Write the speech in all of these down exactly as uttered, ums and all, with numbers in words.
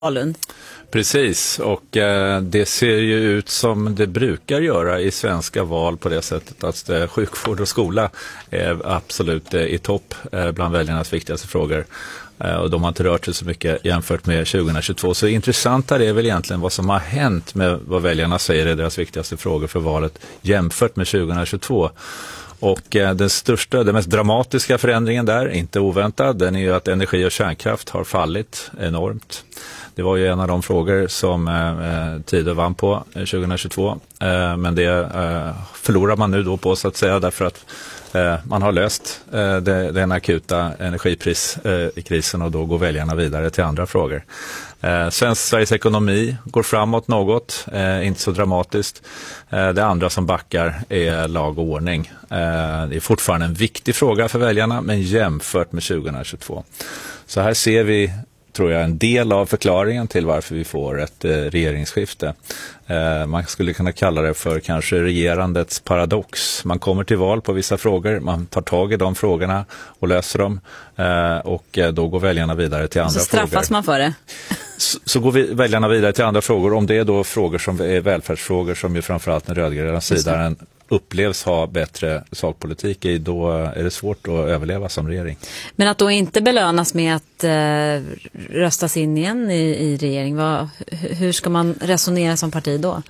Alund. Precis, och eh, det ser ju ut som det brukar göra i svenska val på det sättet att eh, sjukvård och skola är absolut eh, i topp eh, bland väljarnas viktigaste frågor. Eh, och de har inte rört sig så mycket jämfört med tjugohundratjugotvå. Så intressantare är väl egentligen vad som har hänt med vad väljarna säger är deras viktigaste frågor för valet jämfört med tjugohundratjugotvå. Och eh, den största, den mest dramatiska förändringen där, inte oväntad, den är ju att energi och kärnkraft har fallit enormt. Det var ju en av de frågor som eh, Tidö vann på eh, tjugohundratjugotvå. Eh, men det eh, förlorar man nu då på så att säga därför att eh, man har löst eh, det, den akuta energipriskrisen eh, och då går väljarna vidare till andra frågor. Eh, Svensk, Sveriges ekonomi går framåt något, eh, inte så dramatiskt. Eh, det andra som backar är lag och ordning. Eh, det är fortfarande en viktig fråga för väljarna men jämfört med tjugohundratjugotvå. Så här ser vi, tror jag, en del av förklaringen till varför vi får ett eh, regeringsskifte. Eh, man skulle kunna kalla det för kanske regerandets paradox. Man kommer till val på vissa frågor, man tar tag i de frågorna och löser dem eh, och eh, då går väljarna vidare till andra frågor. Så straffas frågor. man för det? Så, så går vi, väljarna vidare till andra frågor. Om det är då frågor som är välfärdsfrågor som ju framförallt den rödgröna sidan upplevs ha bättre sakpolitik i, då är det svårt att överleva som regering. Men att då inte belönas med att eh, röstas in igen i, i regering, vad, hur ska man resonera som parti då?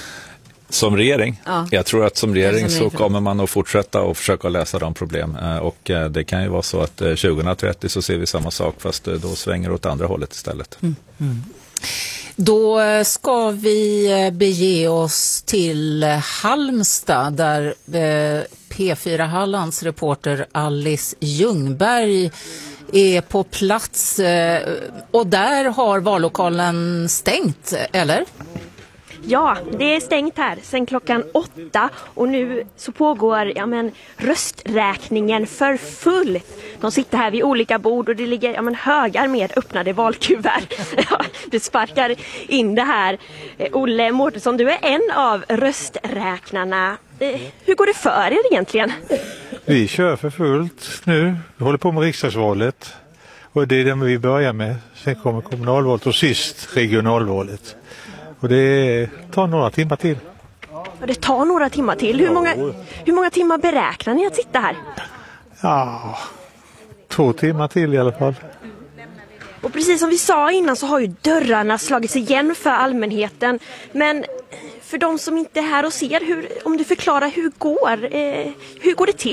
Som regering? Ja. Jag tror att som regering, som regering så kommer man att fortsätta och försöka lösa de problem. Och det kan ju vara så att tjugohundratrettio så ser vi samma sak fast då svänger åt andra hållet istället. Mm. Mm. Då ska vi bege oss till Halmstad där P fyra Hallands reporter Alice Ljungberg är på plats och där har vallokalen stängt, eller? Ja, det är stängt här sedan klockan åtta och nu så pågår ja, men, rösträkningen för fullt. De sitter här vid olika bord och det ligger ja, men, högar med öppnade valkuvert. Ja, du sparkar in det här. Olle Mårtensson, du är en av rösträknarna. Hur går det för er egentligen? Vi kör för fullt nu. Vi håller på med riksdagsvalet och det är det vi börjar med. Sen kommer kommunalvalet och sist regionalvalet. Och det tar några timmar till. Och det tar några timmar till. Hur många, hur många timmar beräknar ni att sitta här? Ja, två timmar till i alla fall. Och precis som vi sa innan så har ju dörrarna slagits igen för allmänheten. Men för de som inte är här och ser, hur, om du förklarar hur går, eh, hur går det till